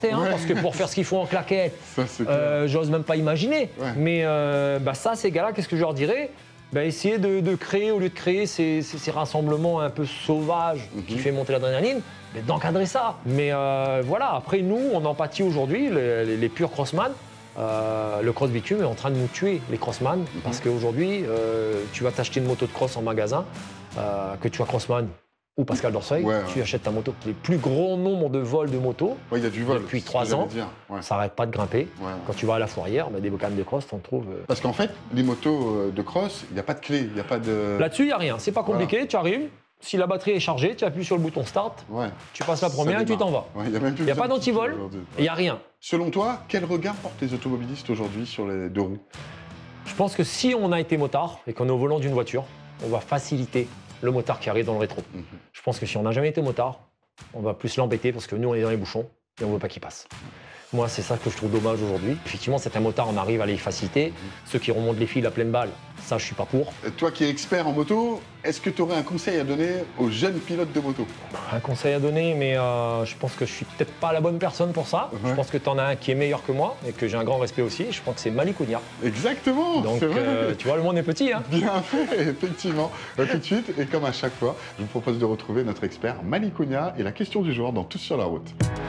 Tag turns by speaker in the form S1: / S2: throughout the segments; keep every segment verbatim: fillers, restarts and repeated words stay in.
S1: Hein,
S2: Ouais.
S1: parce que pour faire ce qu'ils font en claquette,
S2: Ça, c'est
S1: euh, j'ose même pas imaginer.
S2: Ouais.
S1: Mais euh, bah ça, ces gars-là, qu'est-ce que je leur dirais? Bah, essayer de, de créer, au lieu de créer ces, ces- ces rassemblements un peu sauvages
S2: Mhm.
S1: qui fait monter l'adrénaline, bah, d'encadrer ça. Mais euh, voilà, après nous, on en pâtit aujourd'hui, les, les- les purs crossman. Euh, le cross bitume est en train de nous tuer, les crossman, parce qu'aujourd'hui, euh, tu vas t'acheter une moto de cross en magasin, euh, que tu sois crossman ou Pascal Dorseuil,
S2: Ouais,
S1: tu
S2: ouais.
S1: achètes ta moto. Les plus gros nombres de vols de motos,
S2: Ouais, il y a du vol.
S1: Depuis
S2: c'est ce que
S1: trois
S2: j'allais
S1: ans.
S2: dire. Ouais.
S1: ça n'arrête pas de grimper.
S2: Ouais, ouais.
S1: Quand tu vas à la fourrière, bah, des bocanes de cross, t'en trouves. euh.
S2: Parce qu'en fait, les motos euh, de cross, il n'y a pas de clé, il n'y a pas de.
S1: Là-dessus, il n'y a rien. C'est pas compliqué. Tu arrives, si la batterie est chargée, tu appuies sur le bouton start,
S2: Ouais.
S1: tu passes la
S2: Ça
S1: première et tu
S2: démarre.
S1: t'en vas.
S2: Ouais, il n'y a même plus
S1: Il n'y a
S2: besoin
S1: pas
S2: de ticket
S1: d'antivol,
S2: aujourd'hui.
S1: il n'y a rien.
S2: Selon toi, quel regard portent les automobilistes aujourd'hui sur les deux roues?
S1: Je pense que si on a été motard et qu'on est au volant d'une voiture, on va faciliter le motard qui arrive dans le rétro.
S2: Mhm.
S1: Je pense que si on n'a jamais été motard, on va plus l'embêter parce que nous, on est dans les bouchons et on ne veut pas qu'il passe. Moi, c'est ça que je trouve dommage aujourd'hui. Effectivement, c'est un motard, on arrive à les faciliter. Ceux qui remontent les fils à pleine balle, ça, je suis pas pour.
S2: Euh, Toi qui es expert en moto, est-ce que tu aurais un conseil à donner aux jeunes pilotes de moto?
S1: Un conseil à donner, mais euh, je pense que je suis peut-être pas la bonne personne pour ça.
S2: Ouais.
S1: Je pense que tu en as un qui est meilleur que moi et que j'ai un grand respect aussi. Je pense que c'est Malik Ounia.
S2: Exactement,
S1: Donc,
S2: c'est vrai.
S1: euh, tu vois, le monde est petit. Hein.
S2: Bien fait, effectivement. Euh, tout de suite, et comme à chaque fois, je vous propose de retrouver notre expert Malik Ounia et la question du jour dans Tous sur la route.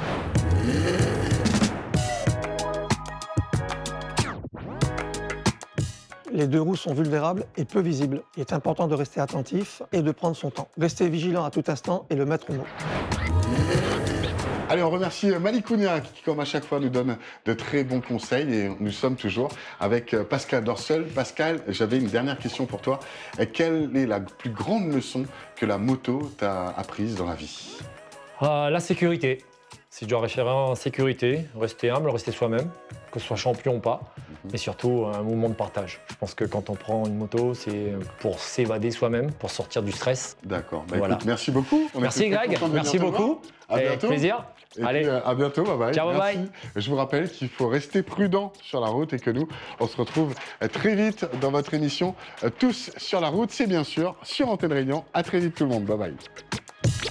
S3: Les deux roues sont vulnérables et peu visibles. Il est important de rester attentif et de prendre son temps. Rester vigilant à tout instant et le mettre au mot.
S2: Allez, on remercie Malik Ounia qui, comme à chaque fois, nous donne de très bons conseils et nous sommes toujours avec Pascal Dorseul. Pascal, j'avais une dernière question pour toi. Quelle est la plus grande leçon que la moto t'a apprise dans la vie?
S1: Euh, la sécurité. Si je dois référer en sécurité, rester humble, rester soi-même, que ce soit champion ou pas, mais surtout un mouvement de partage. Je pense que quand on prend une moto, c'est pour s'évader soi-même, pour sortir du stress.
S2: D'accord. Bah,
S1: Voilà.
S2: écoute, merci beaucoup. On
S1: Merci
S2: était très
S1: Greg,
S2: contents de
S1: merci
S2: venir te
S1: beaucoup.
S2: voir. À
S1: Et
S2: bientôt.
S1: plaisir.
S2: Et
S1: Allez.
S2: puis, euh, à bientôt, bye bye.
S1: Ciao, bye
S2: Merci.
S1: bye.
S2: Je vous rappelle qu'il faut rester prudent sur la route et que nous, on se retrouve euh, très vite dans votre émission euh, Tous sur la route. C'est bien sûr sur Antenne Réunion. À très vite tout le monde. Bye bye.